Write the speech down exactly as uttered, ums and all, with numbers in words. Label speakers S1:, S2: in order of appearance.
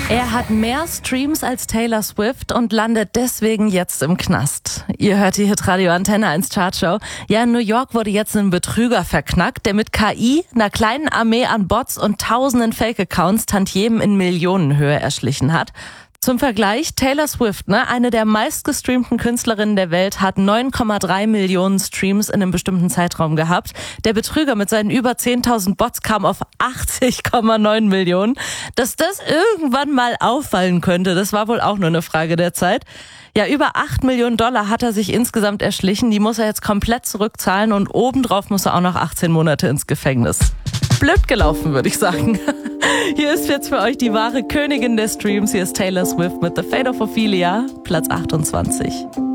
S1: Er hat mehr Streams als Taylor Swift und landet deswegen jetzt im Knast. Ihr hört die Hitradio Antenne eins Chartshow. Ja, in New York wurde jetzt ein Betrüger verknackt, der mit K I, einer kleinen Armee an Bots und tausenden Fake-Accounts Tantiemen in Millionenhöhe erschlichen hat. Zum Vergleich, Taylor Swift, ne, eine der meistgestreamten Künstlerinnen der Welt, hat neun Komma drei Millionen Streams in einem bestimmten Zeitraum gehabt. Der Betrüger mit seinen über zehntausend Bots kam auf achtzig Komma neun Millionen. Dass das irgendwann mal auffallen könnte, das war wohl auch nur eine Frage der Zeit. Ja, über acht Millionen Dollar hat er sich insgesamt erschlichen. Die muss er jetzt komplett zurückzahlen und obendrauf muss er auch noch achtzehn Monate ins Gefängnis. Blöd gelaufen, würde ich sagen. Hier ist jetzt für euch die wahre Königin der Streams. Hier ist Taylor Swift mit The Fate of Ophelia, Platz achtundzwanzig.